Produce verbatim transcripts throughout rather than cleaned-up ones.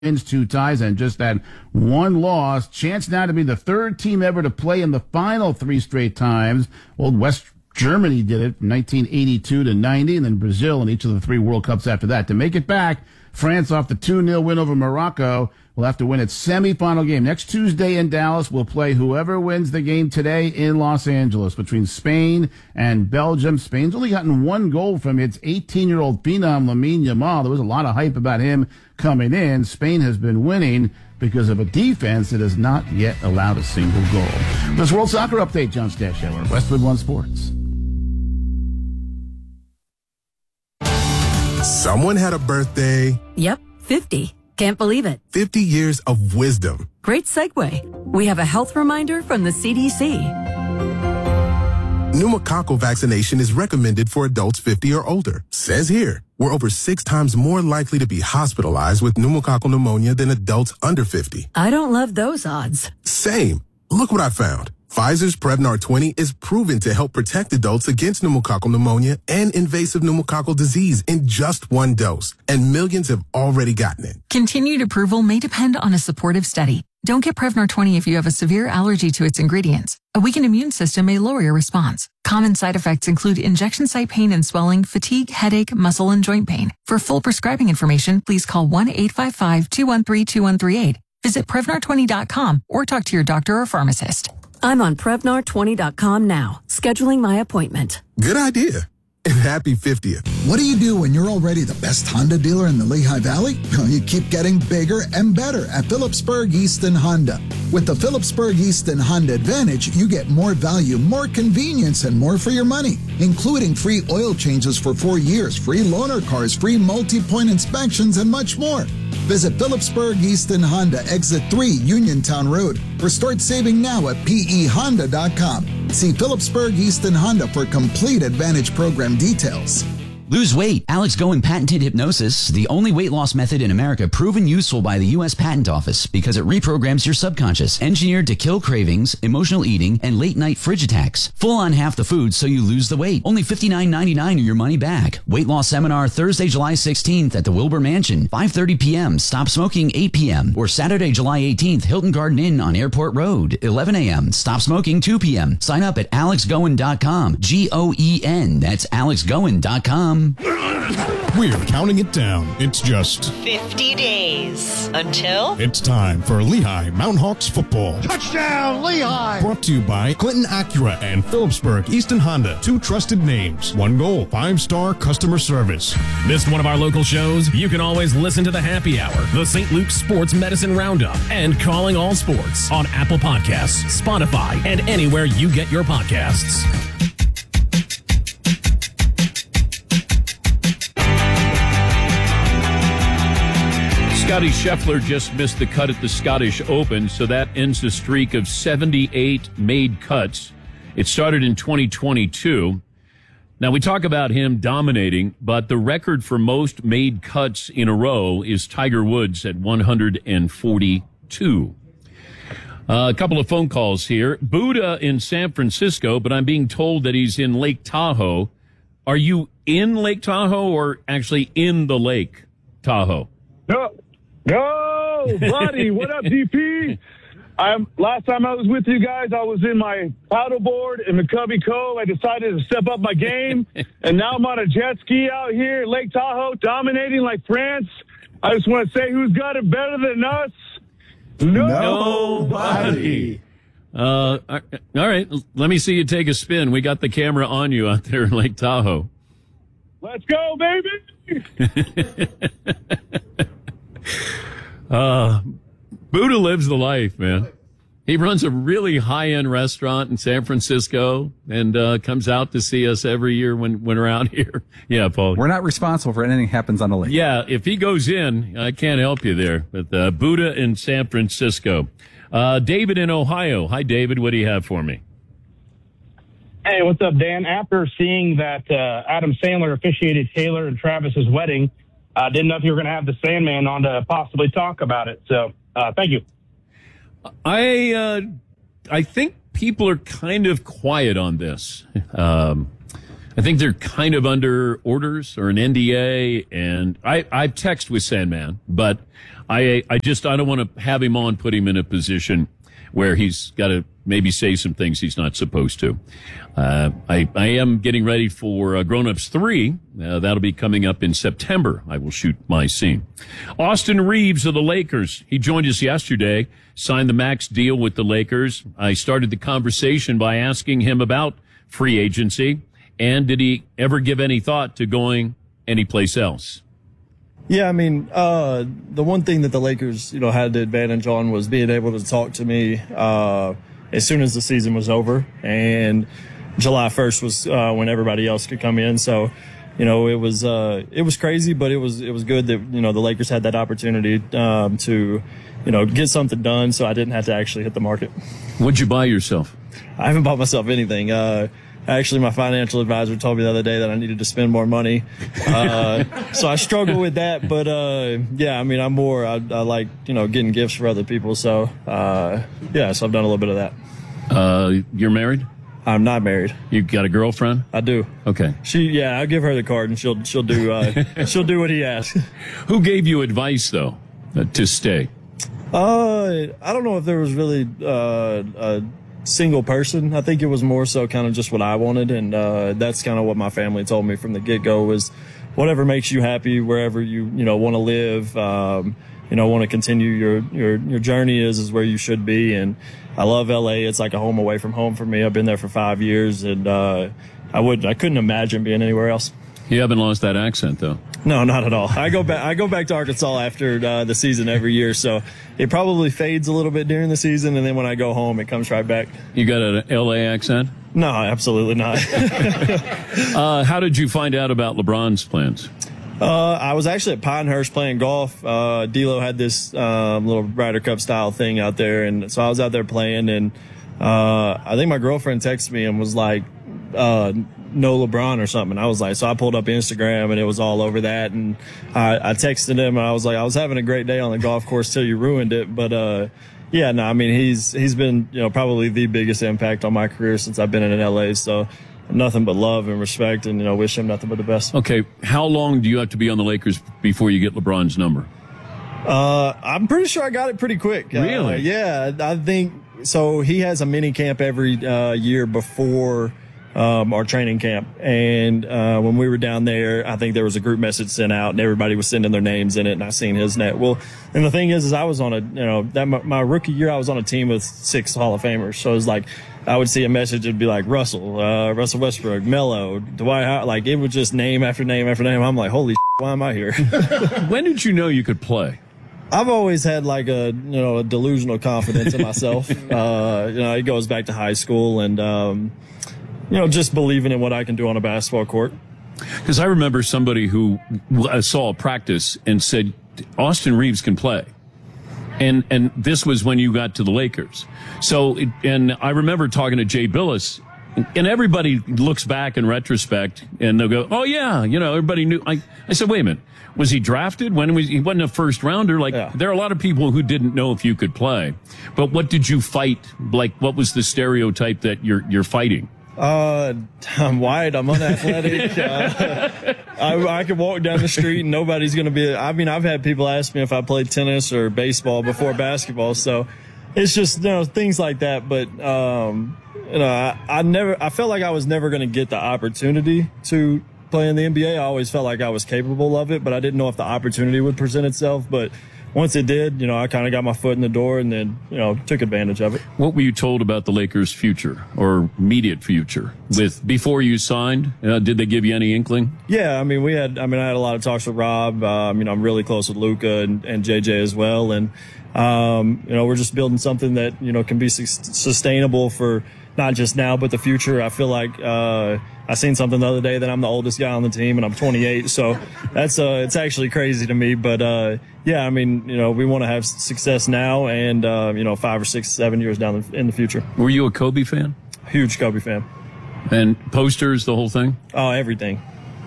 wins, two ties, and just that one loss. Chance now to be the third team ever to play in the final three straight times. Old West Germany did it from nineteen eighty-two to ninety, and then Brazil in each of the three World Cups after that. To make it back, France off the two nil win over Morocco will have to win its semifinal game. Next Tuesday in Dallas, we'll play whoever wins the game today in Los Angeles between Spain and Belgium. Spain's only gotten one goal from its eighteen-year-old phenom, Lamine Yamal. There was a lot of hype about him coming in. Spain has been winning because of a defense that has not yet allowed a single goal. This World Soccer Update, John Stashower, Westwood One Sports. Someone had a birthday. Yep, fifty. Can't believe it. fifty years of wisdom. Great segue. We have a health reminder from the C D C. Pneumococcal vaccination is recommended for adults fifty or older. Says here, we're over six times more likely to be hospitalized with pneumococcal pneumonia than adults under fifty. I don't love those odds. Same. Look what I found. Pfizer's Prevnar twenty is proven to help protect adults against pneumococcal pneumonia and invasive pneumococcal disease in just one dose, and millions have already gotten it. Continued approval may depend on a supportive study. Don't get Prevnar twenty if you have a severe allergy to its ingredients. A weakened immune system may lower your response. Common side effects include injection site pain and swelling, fatigue, headache, muscle, and joint pain. For full prescribing information, please call one eight five five, two one three, two one three eight. Visit Prevnar twenty dot com or talk to your doctor or pharmacist. I'm on Prevnar twenty dot com now, scheduling my appointment. Good idea. And happy fiftieth. What do you do when you're already the best Honda dealer in the Lehigh Valley? Well, you keep getting bigger and better at Phillipsburg Easton Honda. With the Phillipsburg Easton Honda Advantage, you get more value, more convenience, and more for your money, including free oil changes for four years, free loaner cars, free multi-point inspections, and much more. Visit Phillipsburg Easton Honda, Exit three, Uniontown Road, or start saving now at P E Honda dot com. See Phillipsburg Easton Honda for complete Advantage program details. Lose weight. Alex Goen patented hypnosis, the only weight loss method in America proven useful by the U S Patent Office because it reprograms your subconscious, engineered to kill cravings, emotional eating, and late-night fridge attacks. Full on half the food so you lose the weight. Only fifty-nine ninety-nine or your money back. Weight loss seminar Thursday, July sixteenth at the Wilbur Mansion, five thirty p.m. Stop smoking, eight p.m. Or Saturday, July eighteenth, Hilton Garden Inn on Airport Road, eleven a.m. Stop smoking, two p.m. Sign up at alex goen dot com. G O E N. That's alex goen dot com. We're counting it down. It's just fifty days until it's time for Lehigh Mountain Hawks football. Touchdown, Lehigh! Brought to you by Clinton Acura and Phillipsburg Easton Honda. Two trusted names. One goal. Five-star customer service. Missed one of our local shows? You can always listen to the Happy Hour, the Saint Luke's Sports Medicine Roundup, and Calling All Sports on Apple Podcasts, Spotify, and anywhere you get your podcasts. Scotty Scheffler just missed the cut at the Scottish Open, so that ends the streak of seventy-eight made cuts. It started in twenty twenty-two. Now, we talk about him dominating, but the record for most made cuts in a row is Tiger Woods at one hundred forty-two. Uh, a couple of phone calls here. Buddha in San Francisco, but I'm being told that he's in Lake Tahoe. Are you in Lake Tahoe or actually in the Lake Tahoe? No. Yo, buddy, what up, D P? I'm, last time I was with you guys, I was in my paddleboard in McCovey Cove. I decided to step up my game, and now I'm on a jet ski out here, Lake Tahoe, dominating like France. I just want to say who's got it better than us? Nobody. Uh, all right, let me see you take a spin. We got the camera on you out there in Lake Tahoe. Let's go, baby! Uh, Buddha lives the life, man. He runs a really high-end restaurant in San Francisco and uh, comes out to see us every year when, when we're out here. Yeah, Paul. We're not responsible for anything that happens on the lake. Yeah, if he goes in, I can't help you there. But uh, Buddha in San Francisco. Uh, David in Ohio. Hi, David. What do you have for me? Hey, what's up, Dan? After seeing that uh, Adam Sandler officiated Taylor and Travis's wedding, I uh, didn't know if you were going to have the Sandman on to possibly talk about it. So, uh, thank you. I uh, I think people are kind of quiet on this. Um, I think they're kind of under orders or an N D A, and I I've texted with Sandman, but I I just I don't want to have him on, put him in a position where he's got to maybe say some things he's not supposed to. Uh, I, I am getting ready for uh, Grown Ups three. Uh, that'll be coming up in September. I will shoot my scene. Austin Reeves of the Lakers. He joined us yesterday, signed the max deal with the Lakers. I started the conversation by asking him about free agency, and did he ever give any thought to going anyplace else? Yeah, I mean, uh, the one thing that the Lakers, you know, had the advantage on was being able to talk to me uh, as soon as the season was over, and July first was uh, when everybody else could come in. So, you know, it was uh, it was crazy, but it was it was good that, you know, the Lakers had that opportunity um, to, you know, get something done, so I didn't have to actually hit the market. What'd you buy yourself? I haven't bought myself anything. Uh, Actually, my financial advisor told me the other day that I needed to spend more money. Uh, so I struggle with that. But, uh, yeah, I mean, I'm more, I, I like, you know, getting gifts for other people. So, uh, yeah, so I've done a little bit of that. Uh, you're married? I'm not married. You got a girlfriend? I do. Okay. She, yeah, I'll give her the card and she'll, she'll do, uh, she'll do what he asks. Who gave you advice, though, uh, to stay? Uh, I don't know if there was really, uh, a single person. I think it was more so kind of just what I wanted, and uh, that's kind of what my family told me from the get-go was whatever makes you happy, wherever you you know want to live, um, you know want to continue your your your journey is is where you should be. And I love L A. It's like a home away from home for me. I've been there for five years, and uh, I would I couldn't imagine being anywhere else. You haven't lost that accent, though. No, not at all. I go back. I go back to Arkansas after uh, the season every year, so it probably fades a little bit during the season, and then when I go home, it comes right back. You got an L A accent? No, absolutely not. uh, how did you find out about LeBron's plans? Uh, I was actually at Pinehurst playing golf. Uh, D'Lo had this um, little Ryder Cup style thing out there, and so I was out there playing, and uh, I think my girlfriend texted me and was like, uh, no LeBron or something. I was like, so I pulled up Instagram and it was all over that. And I, I texted him and I was like, I was having a great day on the golf course till you ruined it. But, uh, yeah, no, I mean, he's, he's been, you know, probably the biggest impact on my career since I've been in L A. So nothing but love and respect, and, you know, wish him nothing but the best. Okay. How long do you have to be on the Lakers before you get LeBron's number? Uh, I'm pretty sure I got it pretty quick. Really? Uh, yeah, I think so. He has a mini camp every, uh, year before, Um, our training camp. And, uh, when we were down there, I think there was a group message sent out and everybody was sending their names in it, and I seen his net. Well, and the thing is, is I was on a, you know, that my, my rookie year, I was on a team with six Hall of Famers. So it was like, I would see a message, it'd be like Russell, uh, Russell Westbrook, Melo, Dwight Howard, like it would just name after name after name. I'm like, holy shit, why am I here? When did you know you could play? I've always had like a, you know, a delusional confidence in myself. uh, you know, it goes back to high school, and, um, you know, just believing in what I can do on a basketball court. Because I remember somebody who saw a practice and said, Austin Reeves can play. And and this was when you got to the Lakers. So, it, and I remember talking to Jay Billis, and everybody looks back in retrospect, and they'll go, oh, yeah, you know, everybody knew. I, I said, wait a minute. Was he drafted? When was he wasn't a first rounder? Like, yeah. There are a lot of people who didn't know if you could play. But what did you fight? Like, what was the stereotype that you're you're fighting? Uh, I'm white. I'm unathletic. uh, I, I can walk down the street and nobody's going to be, I mean, I've had people ask me if I played tennis or baseball before basketball. So it's just, you know, things like that. But, um, you know, I, I never, I felt like I was never going to get the opportunity to play in the N B A. I always felt like I was capable of it, but I didn't know if the opportunity would present itself. But once it did, you know, I kind of got my foot in the door and then, you know, took advantage of it. What were you told about the Lakers' future or immediate future with before you signed? Uh, did they give you any inkling? Yeah, I mean, we had, I mean, I had a lot of talks with Rob. Um, you know, I'm really close with Luka and, and J J as well. And, um, you know, we're just building something that, you know, can be su- sustainable for not just now, but the future. I feel like, uh, I seen something the other day that I'm the oldest guy on the team and I'm twenty-eight. So that's, uh, it's actually crazy to me. But, uh, yeah, I mean, you know, we want to have success now and, uh, you know, five or six, seven years down in the future. Were you a Kobe fan? Huge Kobe fan. And posters, the whole thing? Oh, everything.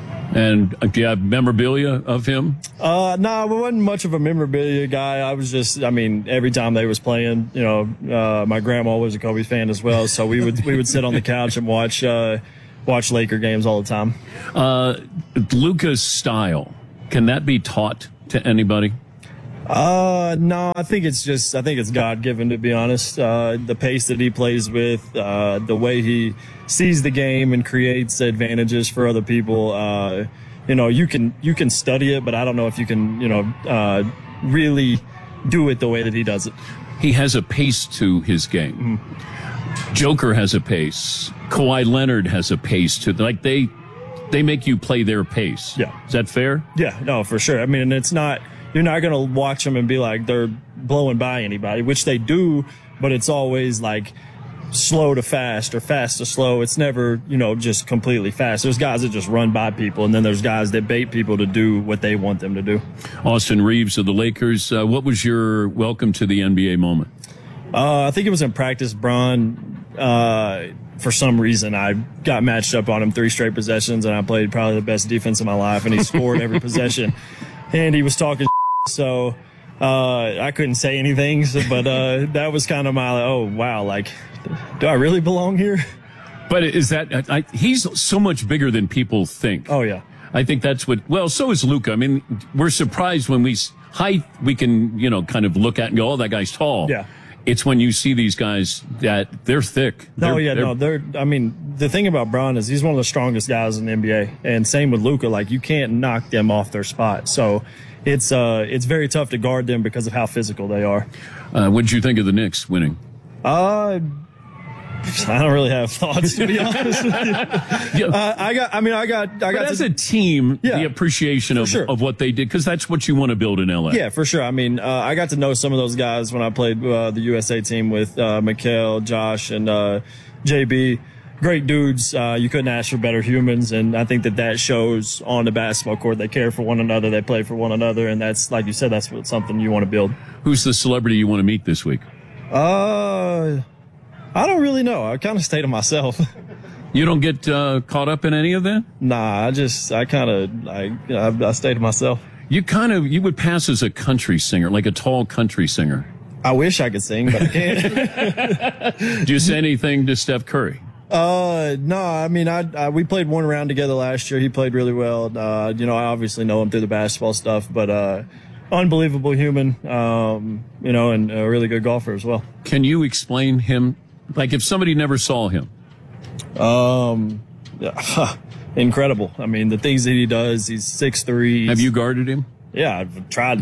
And uh, do you have memorabilia of him? Uh, no, I wasn't much of a memorabilia guy. I was just, I mean, every time they was playing, you know, uh, my grandma was a Kobe fan as well. So we would, we would sit on the couch and watch, uh, watch Laker games all the time. Uh, Luka's style, can that be taught to anybody? Uh, no, I think it's just, I think it's God given, to be honest. Uh, the pace that he plays with, uh, the way he sees the game and creates advantages for other people. Uh, you know, you can, you can study it, but I don't know if you can, you know, uh, really do it the way that he does it. He has a pace to his game. Mm-hmm. Joker has a pace. Kawhi Leonard has a pace to, like they, they make you play their pace. Yeah. Is that fair? Yeah, no, for sure. I mean, it's not, you're not going to watch them and be like they're blowing by anybody, which they do, but it's always like slow to fast or fast to slow. It's never, you know, just completely fast. There's guys that just run by people, and then there's guys that bait people to do what they want them to do. Austin Reaves of the Lakers, uh, what was your welcome to the N B A moment? Uh, I think it was in practice. Bron, uh, for some reason, I got matched up on him three straight possessions, and I played probably the best defense of my life, and he scored every possession. And he was talking so uh, I couldn't say anything, so, but uh, that was kind of my, oh, wow, like, do I really belong here? But is that, I, he's so much bigger than people think. Oh, yeah. I think that's what, well, so is Luka. I mean, we're surprised when we, height, we can, you know, kind of look at and go, oh, that guy's tall. Yeah. It's when you see these guys that they're thick. They're, oh, yeah, they're, no, they're, I mean, the thing about Bron is he's one of the strongest guys in the N B A. And same with Luka, like, you can't knock them off their spot. So it's, uh, it's very tough to guard them because of how physical they are. Uh, what did you think of the Knicks winning? Uh, I don't really have thoughts, to be honest with you. Yeah. Uh, I got, I mean, I got, I got. But as to, a team, yeah, the appreciation of, sure. of what they did, because that's what you want to build in L A. Yeah, for sure. I mean, uh, I got to know some of those guys when I played uh, the U S A team with uh, Mikal, Josh, and uh, J B. Great dudes. Uh, you couldn't ask for better humans, and I think that that shows on the basketball court. They care for one another. They play for one another, and that's, like you said, that's what, something you want to build. Who's the celebrity you want to meet this week? Uh, I don't really know. I kind of stay to myself. You don't get uh, caught up in any of that? Nah, I just, I kind of, I, I, I stay to myself. You kind of, you would pass as a country singer, like a tall country singer. I wish I could sing, but I can't. Do you say anything to Steph Curry? Uh, no, I mean, I, I, we played one round together last year. He played really well. Uh, you know, I obviously know him through the basketball stuff, but, uh, unbelievable human, um, you know, and a really good golfer as well. Can you explain him? Like if somebody never saw him? Um, incredible. I mean, the things that he does, he's six three. Have you guarded him? Yeah, I've tried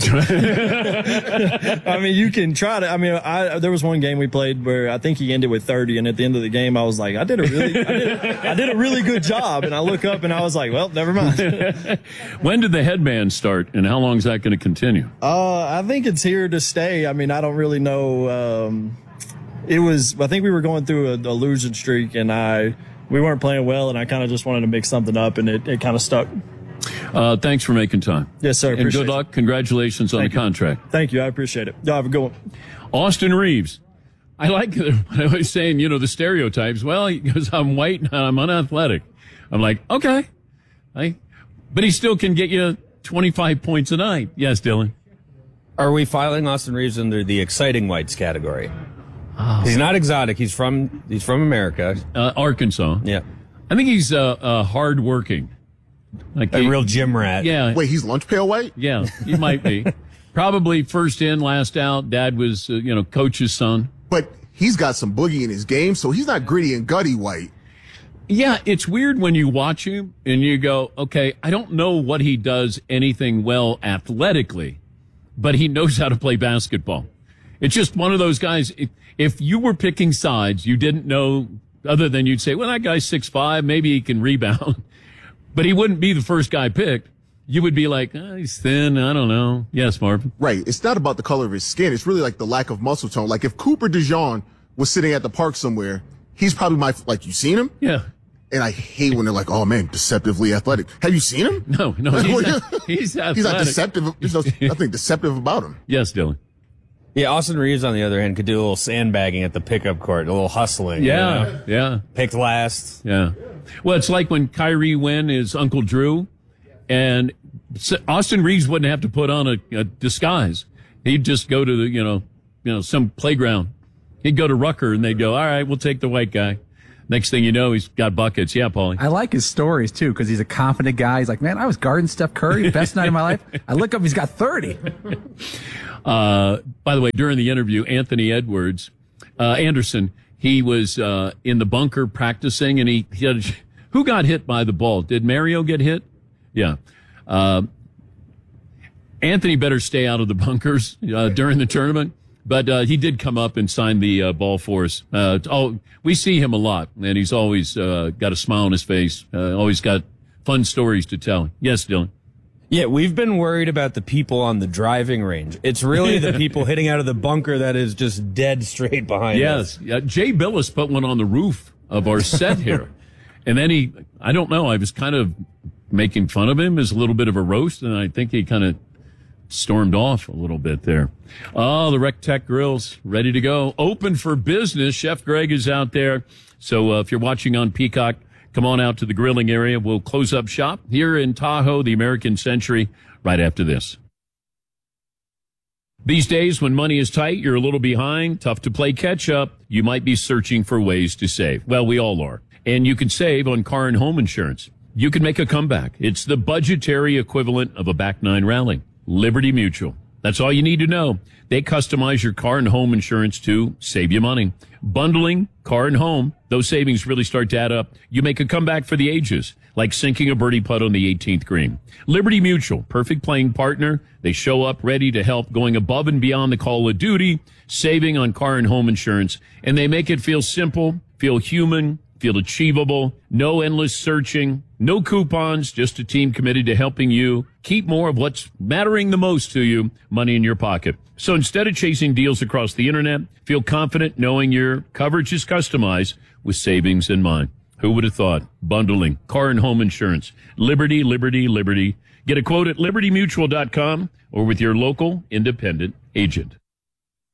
to. I mean, you can try to. I mean, I, there was one game we played where I think he ended with thirty, and at the end of the game, I was like, I did a really, I did, I did a really good job. And I look up and I was like, well, never mind. When did the headband start, and how long is that going to continue? Uh, I think it's here to stay. I mean, I don't really know. Um, it was, I think we were going through a, a losing streak, and I, we weren't playing well, and I kind of just wanted to mix something up, and it, it kind of stuck. Uh, thanks for making time. Yes, sir. And good luck. Congratulations on Thank the you. contract. Thank you. I appreciate it. Y'all have a good one. Austin Reaves. I like what I was saying, you know, the stereotypes. Well, he goes, I'm white and I'm unathletic. I'm like, okay. I, but he still can get you twenty-five points a night. Yes, Dylan. Are we filing Austin Reaves under the exciting whites category? Oh. He's not exotic. He's from, he's from America. Uh, Arkansas. Yeah. I think he's, uh, uh hardworking. Like a he, real gym rat. Yeah. Wait, he's lunch pail white? Yeah, he might be. Probably first in, last out. Dad was, uh, you know, coach's son. But he's got some boogie in his game, so he's not gritty and gutty white. Yeah, it's weird when you watch him and you go, okay, I don't know what he does anything well athletically, but he knows how to play basketball. It's just one of those guys. If, if you were picking sides, you didn't know, other than you'd say, well, that guy's six five, maybe he can rebound. But he wouldn't be the first guy picked. You would be like, oh, he's thin. I don't know. Yes, Marvin. Right. It's not about the color of his skin. It's really like the lack of muscle tone. Like if Cooper DeJean was sitting at the park somewhere, he's probably my, like, you seen him? Yeah. And I hate when they're like, oh man, deceptively athletic. Have you seen him? No, no. He's not, he's athletic. He's not deceptive. There's nothing deceptive about him. Yes, Dylan. Yeah, Austin Reaves, on the other hand, could do a little sandbagging at the pickup court, a little hustling. Yeah, you know? yeah. Picked last. Yeah. Well, it's like when Kyrie Wynn is Uncle Drew, and Austin Reaves wouldn't have to put on a, a disguise. He'd just go to the, you know, you know, some playground. He'd go to Rucker, and they'd go, all right, we'll take the white guy. Next thing you know, he's got buckets. Yeah, Paulie. I like his stories, too, because he's a confident guy. He's like, man, I was guarding Steph Curry, best night of my life. I look up, he's got thirty. Uh, by the way, during the interview, Anthony Edwards, uh, Anderson, he was uh, in the bunker practicing, and he, he had, who got hit by the ball? Did Mario get hit? Yeah. Uh, Anthony better stay out of the bunkers uh, during the tournament. But uh, he did come up and sign the uh, ball for us. Uh, oh, we see him a lot, and he's always uh, got a smile on his face, uh, always got fun stories to tell. Yes, Dylan? Yeah, we've been worried about the people on the driving range. It's really the people hitting out of the bunker that is just dead straight behind yes. us. Yes. Uh, Jay Billis put one on the roof of our set here. And then he, I don't know, I was kind of making fun of him as a little bit of a roast, and I think he kind of stormed off a little bit there. Oh, the Rec Tech Grill's ready to go. Open for business. Chef Greg is out there. So uh, if you're watching on Peacock, come on out to the grilling area. We'll close up shop here in Tahoe, the American Century, right after this. These days, when money is tight, you're a little behind, tough to play catch up, you might be searching for ways to save. Well, we all are. And you can save on car and home insurance. You can make a comeback. It's the budgetary equivalent of a back nine rally. Liberty Mutual. That's all you need to know. They customize your car and home insurance to save you money. Bundling car and home, those savings really start to add up. You make a comeback for the ages, like sinking a birdie putt on the eighteenth green. Liberty Mutual, perfect playing partner. They show up ready to help, going above and beyond the call of duty, saving on car and home insurance. And they make it feel simple, feel human, feel achievable, no endless searching, no coupons, just a team committed to helping you keep more of what's mattering the most to you, money in your pocket. So instead of chasing deals across the internet, feel confident knowing your coverage is customized with savings in mind. Who would have thought? Bundling, car and home insurance, Liberty, Liberty, Liberty. Get a quote at liberty mutual dot com or with your local independent agent.